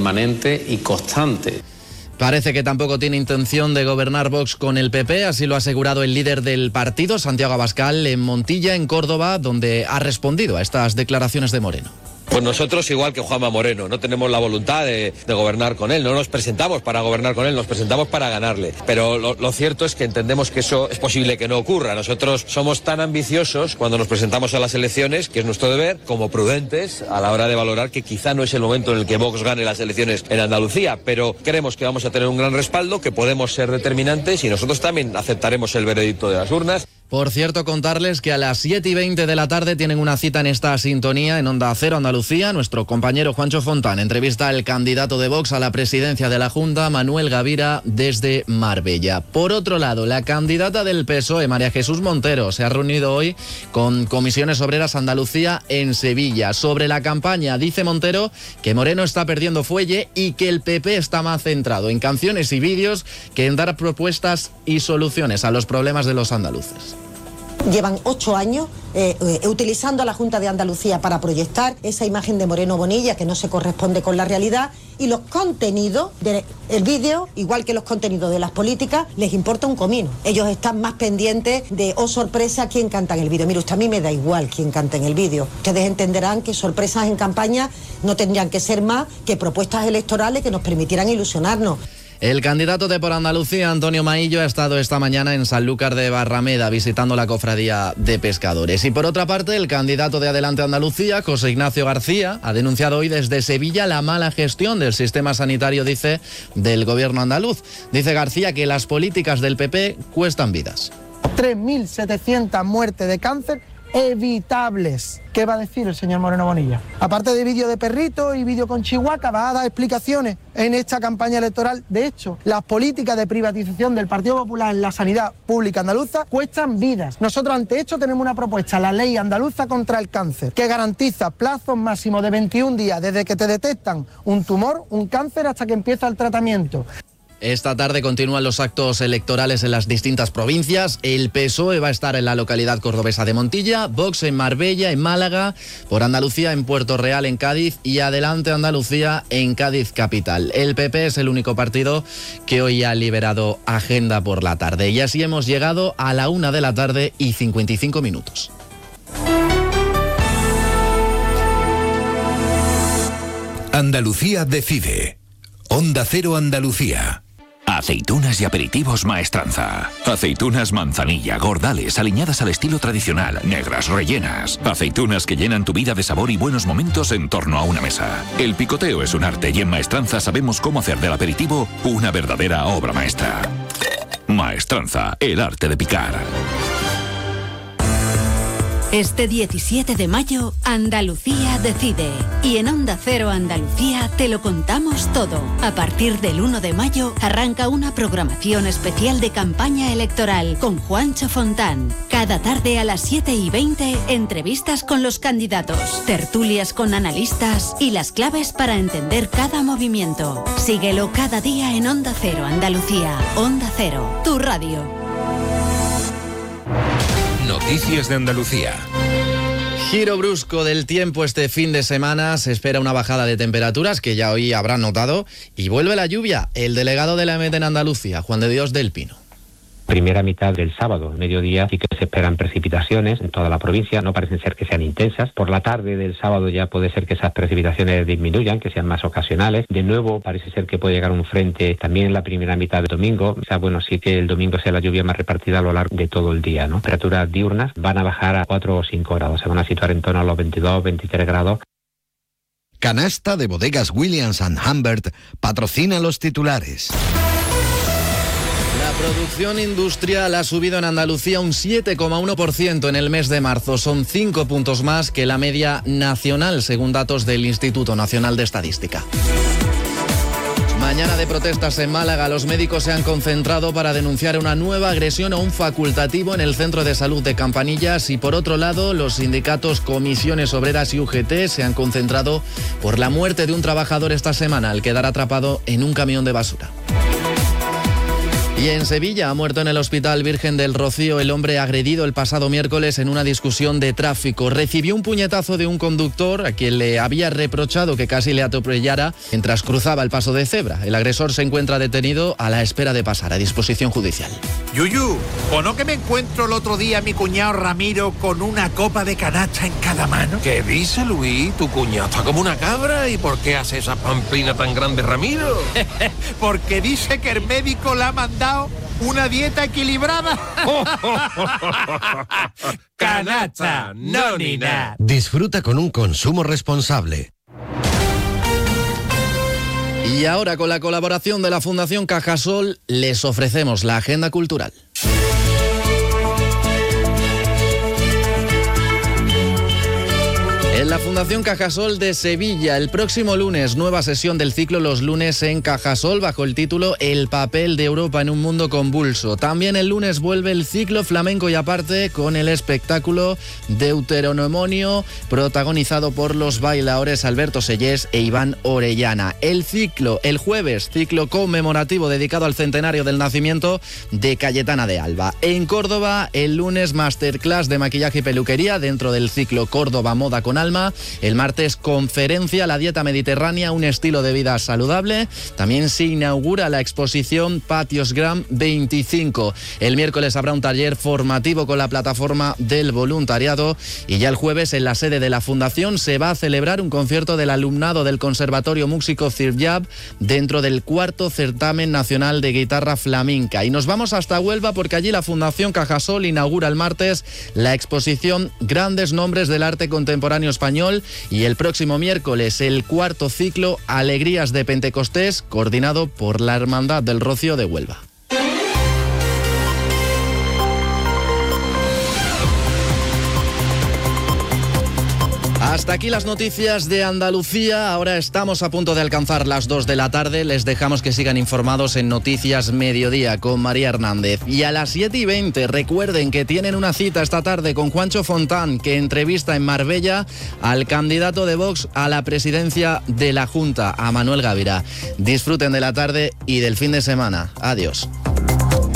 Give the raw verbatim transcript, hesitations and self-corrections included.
permanente y constante. Parece que tampoco tiene intención de gobernar Vox con el P P, así lo ha asegurado el líder del partido, Santiago Abascal, en Montilla, en Córdoba, donde ha respondido a estas declaraciones de Moreno. Pues nosotros, igual que Juanma Moreno, no tenemos la voluntad de, de gobernar con él, no nos presentamos para gobernar con él, nos presentamos para ganarle. Pero lo, lo cierto es que entendemos que eso es posible que no ocurra. Nosotros somos tan ambiciosos cuando nos presentamos a las elecciones, que es nuestro deber, como prudentes a la hora de valorar que quizá no es el momento en el que Vox gane las elecciones en Andalucía, pero creemos que vamos a tener un gran respaldo, que podemos ser determinantes y nosotros también aceptaremos el veredicto de las urnas. Por cierto, contarles que a las siete y veinte de la tarde tienen una cita en esta sintonía en Onda Cero Andalucía. Nuestro compañero Juancho Fontán entrevista al candidato de Vox a la presidencia de la Junta, Manuel Gavira, desde Marbella. Por otro lado, la candidata del P S O E, María Jesús Montero, se ha reunido hoy con Comisiones Obreras Andalucía en Sevilla. Sobre la campaña, dice Montero que Moreno está perdiendo fuelle y que el P P está más centrado en canciones y vídeos que en dar propuestas y soluciones a los problemas de los andaluces. Llevan ocho años eh, eh, utilizando a la Junta de Andalucía para proyectar esa imagen de Moreno Bonilla que no se corresponde con la realidad, y los contenidos del vídeo, igual que los contenidos de las políticas, les importa un comino. Ellos están más pendientes de, oh sorpresa, quién canta en el vídeo. Mire usted, a mí me da igual quién canta en el vídeo. Ustedes entenderán que sorpresas en campaña no tendrían que ser más que propuestas electorales que nos permitieran ilusionarnos. El candidato de Por Andalucía, Antonio Maillo, ha estado esta mañana en Sanlúcar de Barrameda visitando la cofradía de pescadores. Y por otra parte, el candidato de Adelante Andalucía, José Ignacio García, ha denunciado hoy desde Sevilla la mala gestión del sistema sanitario, dice, del gobierno andaluz. Dice García que las políticas del P P cuestan vidas. tres mil setecientas muertes de cáncer evitables. ¿Qué va a decir el señor Moreno Bonilla? Aparte de vídeo de perrito y vídeo con chihuahua, va a dar explicaciones en esta campaña electoral. De hecho, las políticas de privatización del Partido Popular en la sanidad pública andaluza cuestan vidas. Nosotros ante esto tenemos una propuesta, la Ley Andaluza contra el Cáncer, que garantiza plazos máximos de veintiún días desde que te detectan un tumor, un cáncer, hasta que empieza el tratamiento. Esta tarde continúan los actos electorales en las distintas provincias. El P S O E va a estar en la localidad cordobesa de Montilla, Vox en Marbella, en Málaga, Por Andalucía en Puerto Real, en Cádiz, y Adelante Andalucía en Cádiz capital. El P P es el único partido que hoy ha liberado agenda por la tarde. Y así hemos llegado a la una de la tarde y cincuenta y cinco minutos. Andalucía decide. Onda Cero Andalucía. Aceitunas y aperitivos Maestranza. Aceitunas manzanilla, gordales, aliñadas al estilo tradicional, negras, rellenas. Aceitunas que llenan tu vida de sabor y buenos momentos en torno a una mesa. El picoteo es un arte y en Maestranza sabemos cómo hacer del aperitivo una verdadera obra maestra. Maestranza, el arte de picar. Este diecisiete de mayo, Andalucía decide. Y en Onda Cero Andalucía te lo contamos todo. A partir del uno de mayo arranca una programación especial de campaña electoral con Juancho Fontán. Cada tarde a las siete y veinte, entrevistas con los candidatos, tertulias con analistas y las claves para entender cada movimiento. Síguelo cada día en Onda Cero Andalucía. Onda Cero, tu radio. Noticias de Andalucía. Giro brusco del tiempo este fin de semana. Se espera una bajada de temperaturas que ya hoy habrán notado. Y vuelve la lluvia. El delegado de la E M E T en Andalucía, Juan de Dios del Pino. Primera mitad del sábado, mediodía, sí que se esperan precipitaciones en toda la provincia, no parecen ser que sean intensas. Por la tarde del sábado ya puede ser que esas precipitaciones disminuyan, que sean más ocasionales. De nuevo parece ser que puede llegar un frente también en la primera mitad del domingo. O sea, bueno, sí que el domingo sea la lluvia más repartida a lo largo de todo el día, ¿no? Temperaturas diurnas van a bajar a cuatro o cinco grados, se van a situar en torno a los veintidós, veintitrés grados. Canasta de Bodegas Williams and Humbert patrocina los titulares. La producción industrial ha subido en Andalucía un siete coma uno por ciento en el mes de marzo. Son cinco puntos más que la media nacional, según datos del Instituto Nacional de Estadística. Mañana de protestas en Málaga, los médicos se han concentrado para denunciar una nueva agresión a un facultativo en el Centro de Salud de Campanillas. Y por otro lado, los sindicatos Comisiones Obreras y U G T se han concentrado por la muerte de un trabajador esta semana al quedar atrapado en un camión de basura. Y en Sevilla ha muerto en el Hospital Virgen del Rocío el hombre agredido el pasado miércoles en una discusión de tráfico. Recibió un puñetazo de un conductor a quien le había reprochado que casi le atropellara mientras cruzaba el paso de cebra. El agresor se encuentra detenido a la espera de pasar a disposición judicial. Yuyu, ¿o no que me encuentro el otro día a mi cuñado Ramiro con una copa de canasta en cada mano? ¿Qué dice, Luis? Tu cuñado está como una cabra. ¿Y por qué hace esa pamplina tan grande, Ramiro? Porque dice que el médico le ha mandado una dieta equilibrada. Canasta, no ni nada. Disfruta con un consumo responsable. Y ahora, con la colaboración de la Fundación Cajasol, les ofrecemos la agenda cultural. En la Fundación Cajasol de Sevilla, el próximo lunes, nueva sesión del ciclo Los lunes en Cajasol bajo el título El papel de Europa en un mundo convulso. También el lunes vuelve el ciclo Flamenco y aparte con el espectáculo Deuteronomonio protagonizado por los bailadores Alberto Sellés e Iván Orellana. El ciclo, el jueves, ciclo conmemorativo dedicado al centenario del nacimiento de Cayetana de Alba. En Córdoba, el lunes, masterclass de maquillaje y peluquería dentro del ciclo Córdoba Moda con Alma. El martes, conferencia La dieta mediterránea, un estilo de vida saludable. También se inaugura la exposición Patios Gram veinticinco. El miércoles habrá un taller formativo con la plataforma del voluntariado. Y ya el jueves, en la sede de la Fundación, se va a celebrar un concierto del alumnado del Conservatorio Músico Cirjab dentro del cuarto certamen nacional de guitarra flamenca. Y nos vamos hasta Huelva porque allí la Fundación Cajasol inaugura el martes la exposición Grandes nombres del arte contemporáneo español y el próximo miércoles el cuarto ciclo Alegrías de Pentecostés, coordinado por la Hermandad del Rocío de Huelva. Hasta aquí las noticias de Andalucía. Ahora estamos a punto de alcanzar las dos de la tarde. Les dejamos que sigan informados en Noticias Mediodía con María Hernández. Y a las siete y veinte recuerden que tienen una cita esta tarde con Juancho Fontán, que entrevista en Marbella al candidato de Vox a la presidencia de la Junta, a Manuel Gavira. Disfruten de la tarde y del fin de semana. Adiós.